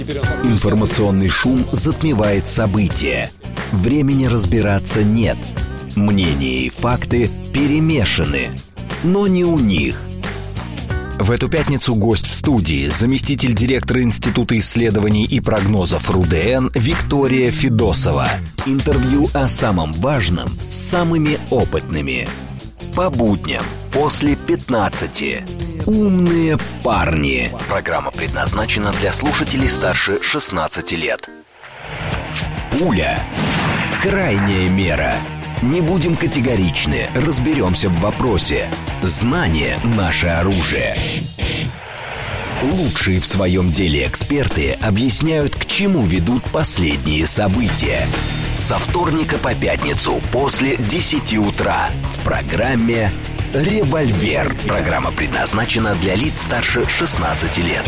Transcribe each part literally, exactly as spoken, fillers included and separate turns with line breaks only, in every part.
Информационный шум затмевает события. Времени разбираться нет. Мнения и факты перемешаны. Но не у них. В эту пятницу гость в студии, заместитель директора Института исследований и прогнозов РУДН Виктория Федосова. Интервью о самом важном с самыми опытными. По будням после пятнадцати. «Умные парни». Программа предназначена для слушателей старше шестнадцати лет. Пуля. Крайняя мера. Не будем категоричны, разберемся в вопросе. Знание – наше оружие. Лучшие в своем деле эксперты объясняют, к чему ведут последние события. Со вторника по пятницу после десяти утра в программе «Револьвер». Программа предназначена для лиц старше шестнадцати лет.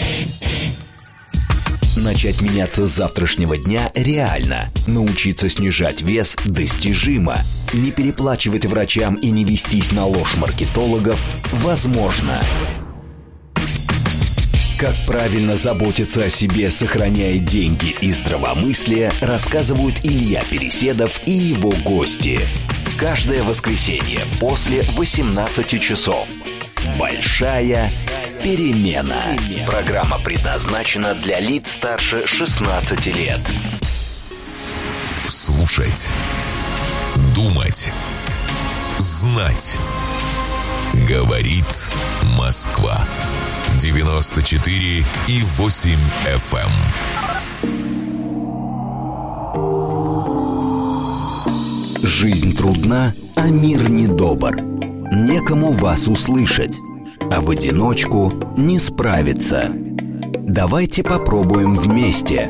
Начать меняться с завтрашнего дня реально. Научиться снижать вес достижимо. Не переплачивать врачам и не вестись на ложь маркетологов возможно. Как правильно заботиться о себе, сохраняя деньги и здравомыслие, рассказывают Илья Переседов и его гости. Каждое воскресенье после восемнадцати часов. Большая перемена. Программа предназначена для лиц старше шестнадцати лет.
Слушать. Думать. Знать. Говорит Москва. девяносто четыре и восемь эф эм.
Жизнь трудна, а мир недобр. Некому вас услышать, а в одиночку не справиться. Давайте попробуем вместе.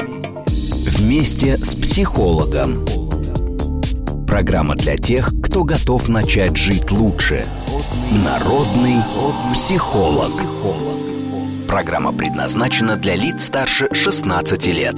Вместе с психологом. Программа для тех, кто готов начать жить лучше. Народный психолог. Программа предназначена для лиц старше шестнадцати лет.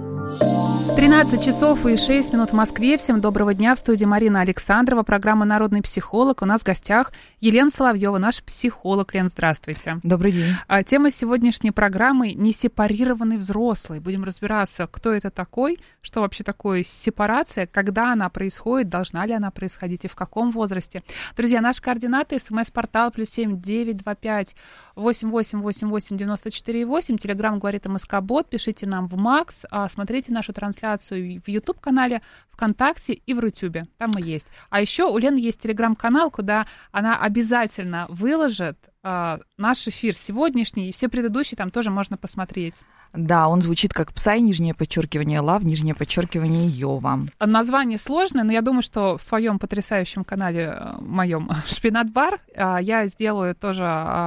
тринадцать часов и шесть минут в Москве. Всем доброго дня. В студии Марина Александрова. Программа «Народный психолог». У нас в гостях Елена Соловьева, наш психолог. Лен, здравствуйте.
Добрый день.
А, тема сегодняшней программы – несепарированный взрослый. Будем разбираться, кто это такой, что вообще такое сепарация, когда она происходит, должна ли она происходить и в каком возрасте. Друзья, наши координаты: смс-портал плюс семь девять два пять восемь восемь восемь восемь девяносто четыре восемь. Телеграм говорит МСК-бот. Пишите нам в Макс. А, смотрите нашу трансляцию в YouTube-канале, ВКонтакте и в Рутюбе. Там мы есть. А еще у Лены есть телеграм-канал, куда она обязательно выложит э, наш эфир сегодняшний, и все предыдущие там тоже можно посмотреть.
Да, он звучит как Псай, нижнее подчеркивание Лав, нижнее подчеркивание Йова.
Название сложное, но я думаю, что в своем потрясающем канале моем Шпинат-бар я сделаю тоже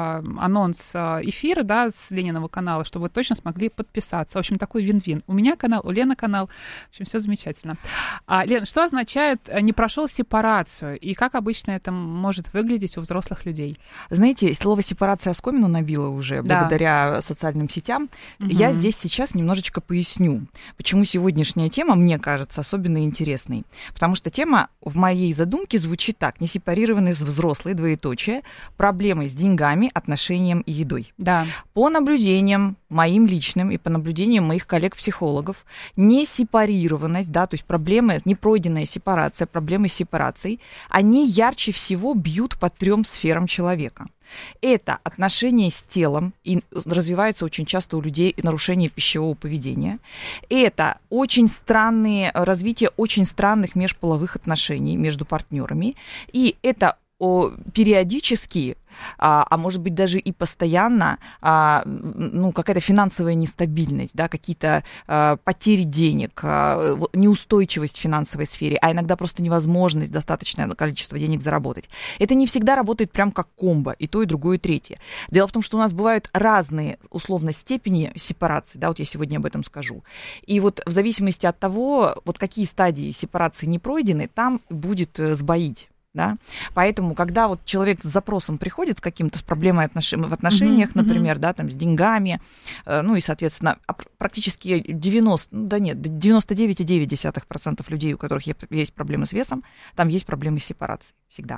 анонс эфира, да, с Лениного канала, чтобы вы точно смогли подписаться. В общем, такой вин-вин. У меня канал, у Лены канал. В общем, все замечательно. А, Лен, что означает «не прошел сепарацию» и как обычно это может выглядеть у взрослых людей?
Знаете, слово «сепарация» оскомину набило уже, да, благодаря социальным сетям. Угу. Я здесь сейчас немножечко поясню, почему сегодняшняя тема, мне кажется, особенно интересной. Потому что тема в моей задумке звучит так: несепарированный взрослый, двоеточие, проблемы с деньгами, отношением и едой.
Да.
По наблюдениям моим личным и по наблюдениям моих коллег-психологов, несепарированность, да, то есть проблемы, непройденная сепарация, проблемы с сепарацией, они ярче всего бьют по трем сферам человека. Это отношения с телом, и развиваются очень часто у людей нарушение пищевого поведения. Это очень странные, развитие очень странных межполовых отношений между партнерами. И это о, периодически, а, а может быть даже и постоянно, а, ну, какая-то финансовая нестабильность, да, какие-то а, потери денег, а, неустойчивость в финансовой сфере, а иногда просто невозможность достаточное количество денег заработать. Это не всегда работает прям как комбо, и то, и другое, и третье. Дело в том, что у нас бывают разные, условно, степени сепарации, да, вот я сегодня об этом скажу. И вот в зависимости от того, вот какие стадии сепарации не пройдены, там будет сбоить. Да? Поэтому, когда вот человек с запросом приходит с каким-то с проблемой отнош... в отношениях, uh-huh, например, uh-huh. да, там, с деньгами, э, ну и, соответственно, практически девяносто, ну да нет, девяносто девять целых девять десятых процента людей, у которых есть проблемы с весом, там есть проблемы с сепарацией всегда.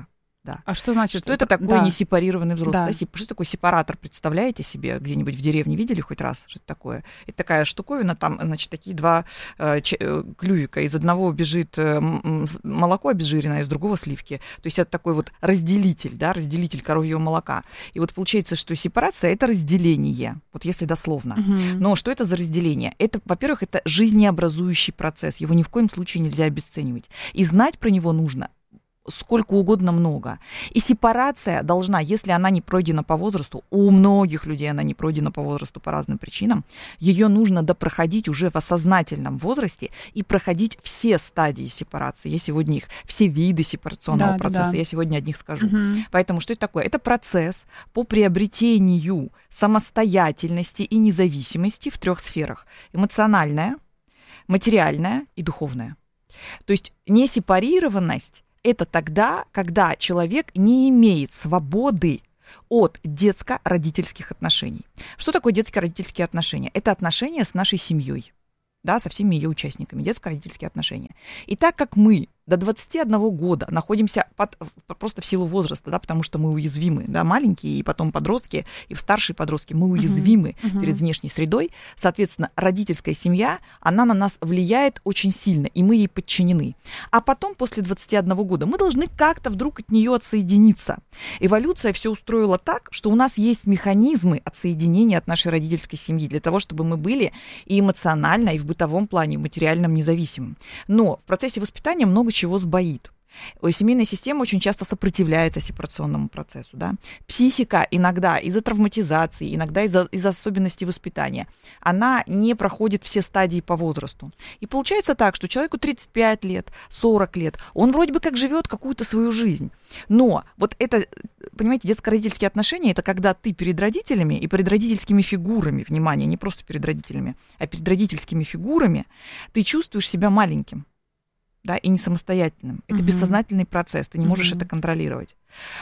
Да.
А что значит?
Что это такое
да.
несепарированный взрослый?
Да.
Да. Что такое сепаратор? Представляете себе, где-нибудь в деревне видели хоть раз, что это такое? Это такая штуковина, там, значит, такие два э, ч- клювика. Из одного бежит э, молоко обезжиренное, из другого сливки. То есть это такой вот разделитель, да, разделитель коровьего молока. И вот получается, что сепарация – это разделение, вот если дословно.
Угу.
Но что это за разделение? Это, во-первых, это жизнеобразующий процесс. Его ни в коем случае нельзя обесценивать. И знать про него нужно сколько угодно много. И сепарация должна, если она не пройдена по возрасту, у многих людей она не пройдена по возрасту по разным причинам, ее нужно допроходить уже в осознательном возрасте и проходить все стадии сепарации. Я сегодня их, все виды сепарационного
да,
процесса,
да, да.
я сегодня о них скажу.
Угу.
Поэтому что это такое? Это процесс по приобретению самостоятельности и независимости в трех сферах. Эмоциональная, материальная и духовная. То есть несепарированность это тогда, когда человек не имеет свободы от детско-родительских отношений. Что такое детско-родительские отношения? Это отношения с нашей семьей, да, со всеми ее участниками, детско-родительские отношения. И так как мы до двадцати одного года находимся под, просто в силу возраста, да, потому что мы уязвимы, да, маленькие и потом подростки, и в старшие подростки мы уязвимы uh-huh. Uh-huh. перед внешней средой, соответственно, родительская семья, она на нас влияет очень сильно, и мы ей подчинены. А потом, после двадцати одного года, мы должны как-то вдруг от нее отсоединиться. Эволюция все устроила так, что у нас есть механизмы отсоединения от нашей родительской семьи для того, чтобы мы были и эмоционально, и в бытовом плане, и в материальном независимым. Но в процессе воспитания много чего сбоит. Семейная система очень часто сопротивляется сепарационному процессу. Да? Психика иногда из-за травматизации, иногда из-за, из-за особенностей воспитания, она не проходит все стадии по возрасту. И получается так, что человеку тридцать пять лет, сорок лет, он вроде бы как живет какую-то свою жизнь. Но вот это, понимаете, детско-родительские отношения, это когда ты перед родителями и перед родительскими фигурами, внимание, не просто перед родителями, а перед родительскими фигурами, ты чувствуешь себя маленьким. Да, и не самостоятельным. Это uh-huh. бессознательный процесс, ты не можешь uh-huh. это контролировать.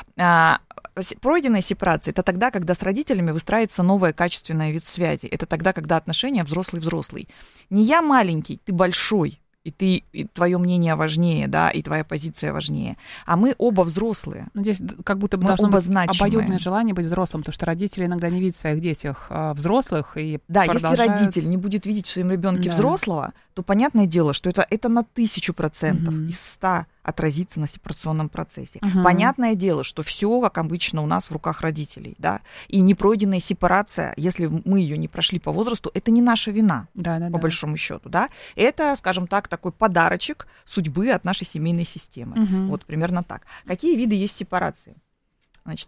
А, пройденная сепарация – это тогда, когда с родителями выстраивается новая качественная вид связи. Это тогда, когда отношения взрослый-взрослый. Не я маленький, ты большой, и ты, и твое мнение важнее, да, и твоя позиция важнее. А мы оба взрослые.
Но здесь как будто бы
мы
должно
оба
быть
значимые.
Обоюдное желание быть взрослым, потому что родители иногда не видят в своих детях а, взрослых и
да,
продолжают...
если родитель не будет видеть в своем ребенке
да.
взрослого, то понятное дело, что это, это на тысячу процентов
угу.
из ста отразится на сепарационном процессе.
Угу.
Понятное дело, что все, как обычно, у нас в руках родителей, да, и непройденная сепарация, если мы ее не прошли по возрасту, это не наша вина,
да, да,
по
да.
большому счету, да. Это, скажем так, такой подарочек судьбы от нашей семейной системы.
Угу.
Вот примерно так. Какие виды есть сепарации? Значит,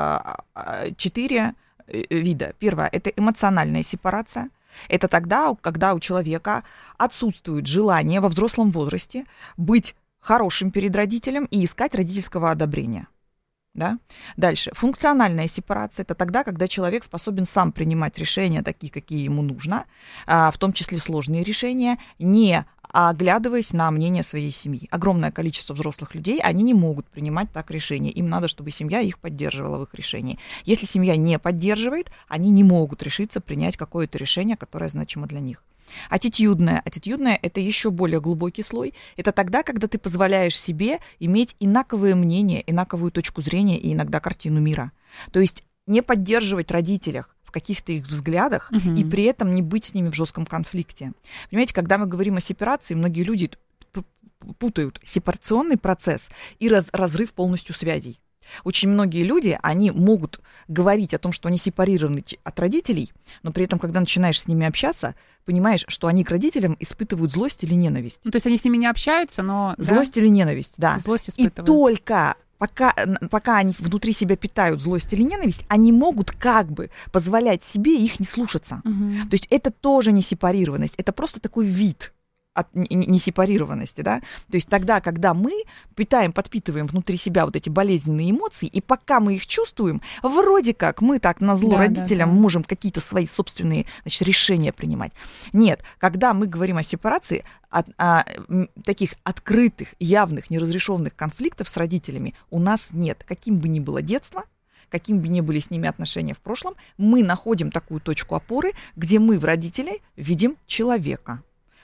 четыре вида. Первое – это эмоциональная сепарация. Это тогда, когда у человека отсутствует желание во взрослом возрасте быть хорошим перед родителем и искать родительского одобрения. Да? Дальше. Функциональная сепарация – это тогда, когда человек способен сам принимать решения, такие, какие ему нужно, в том числе сложные решения, не оглядываясь на мнение своей семьи. Огромное количество взрослых людей, они не могут принимать так решения. Им надо, чтобы семья их поддерживала в их решении. Если семья не поддерживает, они не могут решиться принять какое-то решение, которое значимо для них. Аттитюдное. Аттитюдное – это еще более глубокий слой. Это тогда, когда ты позволяешь себе иметь инаковое мнение, инаковую точку зрения и иногда картину мира. То есть не поддерживать родителей в каких-то их взглядах uh-huh. и при этом не быть с ними в жестком конфликте. Понимаете, когда мы говорим о сепарации, многие люди путают сепарационный процесс и раз, разрыв полностью связей. Очень многие люди, они могут говорить о том, что они сепарированы от родителей, но при этом, когда начинаешь с ними общаться, понимаешь, что они к родителям испытывают злость или ненависть.
Ну, то есть они с ними не общаются, но...
Злость
да?
или ненависть, да.
Злость испытывают.
И только... Пока, пока они внутри себя питают злость или ненависть, они могут как бы позволять себе их не слушаться.
Угу.
То есть это тоже не сепарированность, это просто такой вид от несепарированности, да. То есть тогда, когда мы питаем, подпитываем внутри себя вот эти болезненные эмоции, и пока мы их чувствуем, вроде как мы так назло да, родителям да, да. можем какие-то свои собственные, значит, решения принимать. Нет, когда мы говорим о сепарации, о, о таких открытых, явных, неразрешенных конфликтов с родителями у нас нет. Каким бы ни было детство, каким бы ни были с ними отношения в прошлом, мы находим такую точку опоры, где мы в родителей видим человека.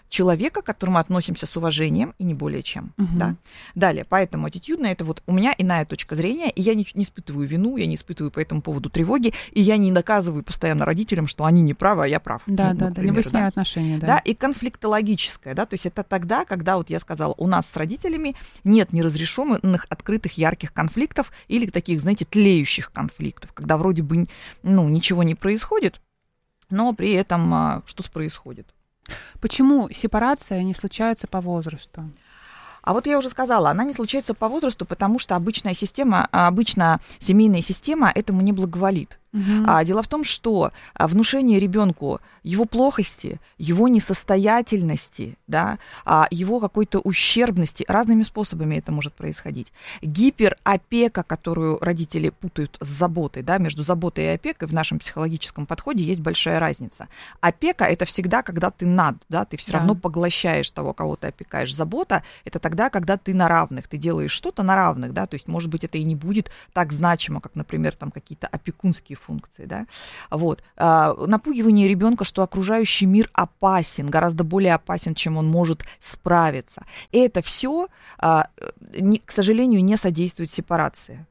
человека, к которому относимся с уважением и не более чем. Угу. Да? Далее, поэтому аттитюдно это вот у меня иная точка зрения, и я не, не испытываю вину, я не испытываю по этому поводу тревоги, и я не доказываю постоянно родителям, что они не правы, а я прав.
Да,
ну,
да,
ну,
да, не выясняю да. отношения. Да.
Да, и конфликтологическое, да, то есть это тогда, когда вот я сказала, у нас с родителями нет неразрешенных, открытых, ярких конфликтов или таких, знаете, тлеющих конфликтов, когда вроде бы, ну, ничего не происходит, но при этом а, что-то происходит.
Почему сепарация не случается по возрасту?
А вот я уже сказала, она не случается по возрасту, потому что обычная система, обычно семейная система этому не благоволит. Угу. А, дело в том, что внушение ребенку его плохости, его несостоятельности, да, его какой-то ущербности, разными способами это может происходить. Гиперопека, которую родители путают с заботой, да, между заботой и опекой в нашем психологическом подходе есть большая разница. Опека – это всегда, когда ты над, да, ты все да. равно поглощаешь того, кого ты опекаешь. Забота – это тогда, когда ты на равных, ты делаешь что-то на равных, да, то есть, может быть, это и не будет так значимо, как, например, там какие-то опекунские функции, да, вот, а, напугивание ребенка, что окружающий мир опасен, гораздо более опасен, чем он может справиться. И это все, а, не, к сожалению, не содействует сепарации.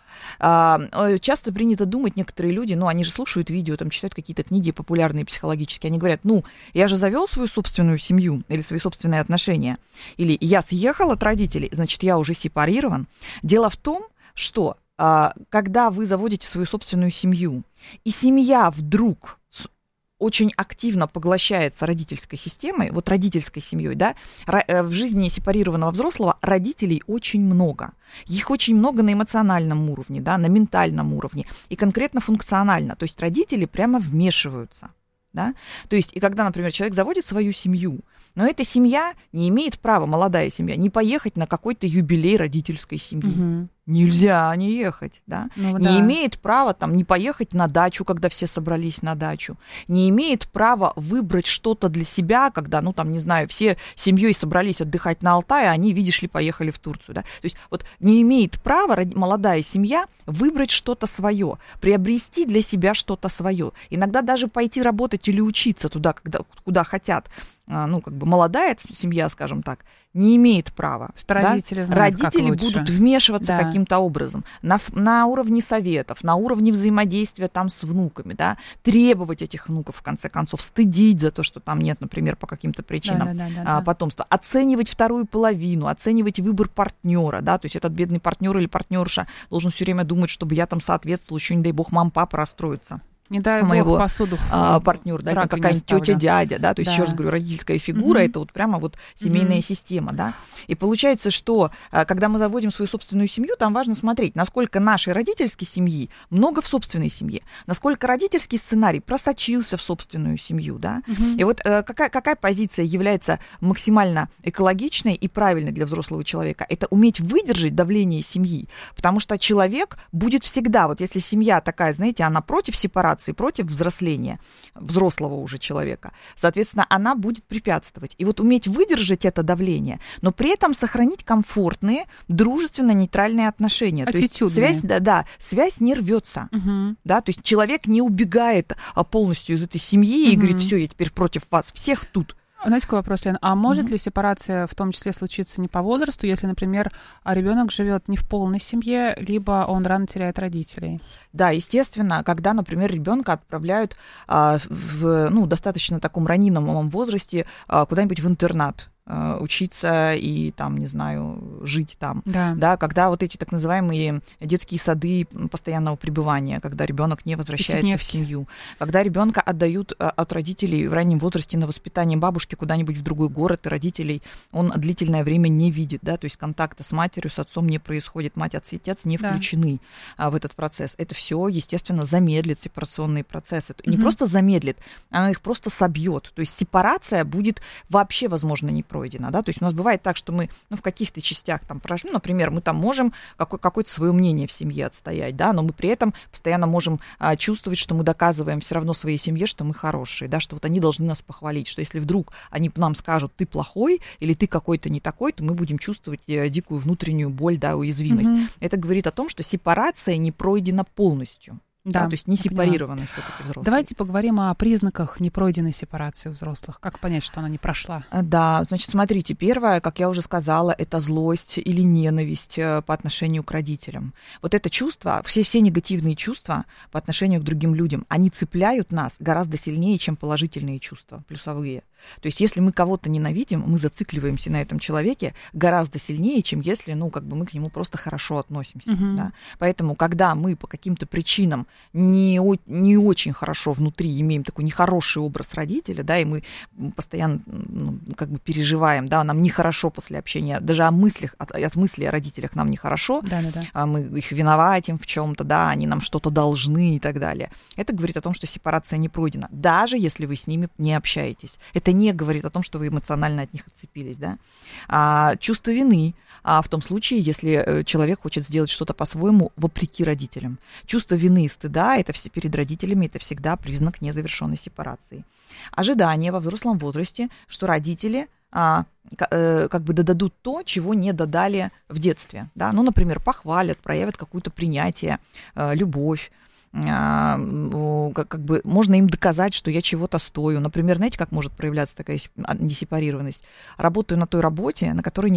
А, часто принято думать, некоторые люди, ну, они же слушают видео, там, читают какие-то книги популярные психологические, они говорят, ну, я же завел свою собственную семью или свои собственные отношения, или я съехал от родителей, значит, я уже сепарирован. Дело в том, что когда вы заводите свою собственную семью, и семья вдруг очень активно поглощается родительской системой, вот родительской семьей, да, в жизни сепарированного взрослого родителей очень много. Их очень много на эмоциональном уровне, да, на ментальном уровне и конкретно функционально. То есть родители прямо вмешиваются. Да? То есть, и когда, например, человек заводит свою семью, но эта семья не имеет права, молодая семья, не поехать на какой-то юбилей родительской семьи. Угу. Нельзя не ехать, да? Ну, не да. имеет права там не поехать на дачу, когда все собрались на дачу. Не имеет права выбрать что-то для себя, когда, ну, там, не знаю, все семьей собрались отдыхать на Алтае, а они, видишь ли, поехали в Турцию, да? То есть вот не имеет права молодая семья выбрать что-то свое, приобрести для себя что-то свое. Иногда даже пойти работать или учиться туда, когда, куда хотят. Ну, как бы молодая семья, скажем так, не имеет права.
Что родители,
да?
знают,
родители будут вмешиваться да. каким-то образом на, на уровне советов, на уровне взаимодействия там с внуками, да? Требовать этих внуков, в конце концов, стыдить за то, что там нет, например, по каким-то причинам да, да, да, да, потомства, оценивать вторую половину, оценивать выбор партнера, да? То есть этот бедный партнер или партнерша должен все время думать, чтобы я там соответствовал, еще не дай бог мама, папа расстроится.
Не дай бог
моего
посуду
а, партнер, да, это какая-нибудь тетя, дядя, да, то есть, да. еще раз говорю, родительская фигура, mm-hmm. это вот прямо вот семейная mm-hmm. система, да, и получается, что когда мы заводим свою собственную семью, там важно смотреть, насколько нашей родительской семьи много в собственной семье, насколько родительский сценарий просочился в собственную семью, да, mm-hmm. и вот какая, какая позиция является максимально экологичной и правильной для взрослого человека, это уметь выдержать давление семьи, потому что человек будет всегда, вот если семья такая, знаете, она против сепарации, против взросления взрослого уже человека. Соответственно, она будет препятствовать. И вот уметь выдержать это давление, но при этом сохранить комфортные, дружественно-нейтральные отношения.
Аттитюдные.
То есть связь, да, да, связь не рвется. Угу. Да, то есть человек не убегает полностью из этой семьи угу. и говорит, все, я теперь против вас всех тут.
Знаете, какой вопрос, Лен? А может mm-hmm. ли сепарация в том числе случиться не по возрасту, если, например, ребенок живет не в полной семье, либо он рано теряет родителей?
Да, естественно, когда, например, ребенка отправляют а, в ну, достаточно таком раниновом возрасте а, куда-нибудь в интернат учиться и там, не знаю, жить там,
да.
да, когда вот эти так называемые детские сады постоянного пребывания, когда ребенок не возвращается в семью, когда ребенка отдают от родителей в раннем возрасте на воспитание бабушки куда-нибудь в другой город, и родителей он длительное время не видит, да, то есть контакта с матерью, с отцом не происходит, мать, отец и отец не да. включены в этот процесс. Это все, естественно, замедлит сепарационные процессы. Mm-hmm. Не просто замедлит, оно их просто собьет. То есть сепарация будет вообще, возможно, не пройдена, да, то есть у нас бывает так, что мы, ну, в каких-то частях там, ну, например, мы там можем какое- какое-то свое мнение в семье отстоять, да, но мы при этом постоянно можем а, чувствовать, что мы доказываем все равно своей семье, что мы хорошие, да, что вот они должны нас похвалить, что если вдруг они нам скажут, ты плохой или ты какой-то не такой, то мы будем чувствовать э, дикую внутреннюю боль, да, уязвимость. Mm-hmm. Это говорит о том, что сепарация не пройдена полностью. Да,
Да,
то есть не
я поняла.
сепарированный все-таки взрослый.
Давайте поговорим о признаках непройденной сепарации у взрослых. Как понять, что она не прошла?
Да, значит, смотрите, первое, как я уже сказала, это злость или ненависть по отношению к родителям. Вот это чувство, все, все негативные чувства по отношению к другим людям, они цепляют нас гораздо сильнее, чем положительные чувства, плюсовые. То есть если мы кого-то ненавидим, мы зацикливаемся на этом человеке гораздо сильнее, чем если, ну, как бы мы к нему просто хорошо относимся.
Угу.
Да? Поэтому, когда мы по каким-то причинам не, не очень хорошо внутри имеем такой нехороший образ родителя, да, и мы постоянно, ну, как бы переживаем, да, нам нехорошо после общения, даже о мыслях, от, от мыслей о родителях нам нехорошо,
да, да, да.
мы их виноватим в чем-то, да, они нам что-то должны и так далее. Это говорит о том, что сепарация не пройдена, даже если вы с ними не общаетесь. Это не говорит о том, что вы эмоционально от них отцепились, да. А, чувство вины а, в том случае, если человек хочет сделать что-то по-своему вопреки родителям. Чувство вины и стыда это все перед родителями, это всегда признак незавершенной сепарации. Ожидание во взрослом возрасте, что родители а, как бы додадут то, чего не додали в детстве. Да? Ну, например, похвалят, проявят какое-то принятие, любовь. Как бы можно им доказать, что я чего-то стою. Например, знаете, как может проявляться такая несепарированность? Работаю на той работе, на которой